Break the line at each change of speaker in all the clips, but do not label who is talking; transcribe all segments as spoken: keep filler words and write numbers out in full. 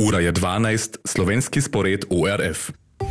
Ura je dvanajst, slovenski spored U R F.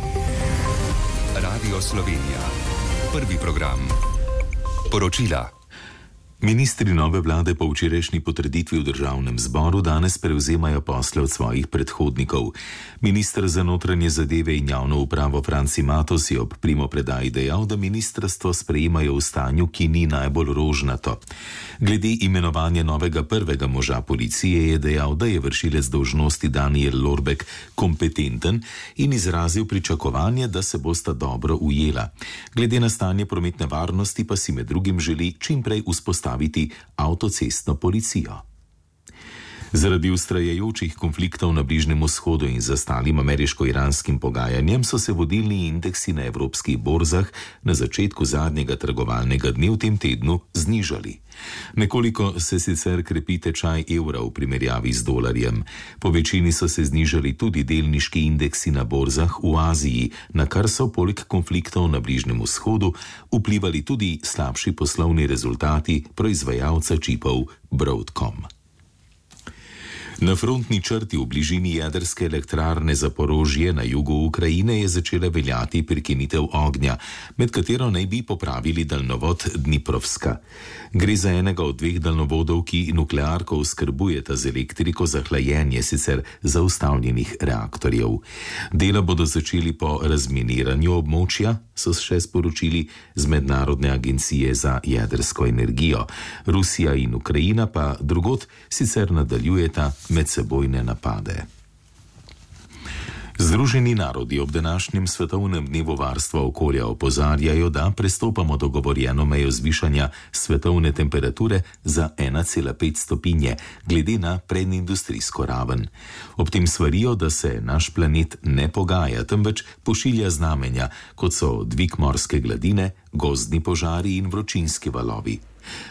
Radio Slovenija. Prvi program. Poročila. Ministri nove vlade po včerajšnji potrditvi v državnem zboru danes prevzemajo posle od svojih predhodnikov. Minister za notranje zadeve in javno upravo Franci Matos je ob primopredaji dejal, da ministrstvo sprejemajo v stanju, ki ni najbolj rožnato. Glede imenovanja novega prvega moža policije je dejal, da je vršilec dolžnosti Danijel Lorbek kompetenten in izrazil pričakovanje, da se bosta dobro ujela. Glede na stanje prometne varnosti pa si med drugim želi čimprej vzpostaviti avtocestno policijo. Zaradi vztrajajočih konfliktov na Bližnjem vzhodu in zastalim ameriško-iranskim pogajanjem so se vodilni indeksi na evropskih borzah na začetku zadnjega trgovalnega dne v tem tednu znižali. Nekoliko se sicer krepi tečaj evra v primerjavi z dolarjem. Po večini so se znižali tudi delniški indeksi na borzah v Aziji, na kar so poleg konfliktov na Bližnjem vzhodu vplivali tudi slabši poslovni rezultati proizvajalca čipov Broadcom. Na frontni črti v bližini jedrske elektrarne Zaporožje na jugu Ukrajine je začela veljati prekinitev ognja, med katero naj bi popravili daljnovod Dniprovska. Gre za enega od dveh daljnovodov, ki nuklearko oskrbujeta z elektriko za hlajenje sicer zaustavljenih reaktorjev. Dela bodo začeli po razminiranju območja, so še sporočili z Mednarodne agencije za jedrsko energijo. Rusija in Ukrajina pa drugod sicer nadaljujeta medsebojne napade. Združeni narodi ob današnjem svetovnem dnevu varstva okolja opozarjajo, da prestopamo dogovorjeno mejo zvišanja svetovne temperature za ena cela pet stopinje, glede na predindustrijsko raven. Ob tem svarijo, da se naš planet ne pogaja, temveč pošilja znamenja, kot so dvig morske gladine, gozdni požari in vročinski valovi.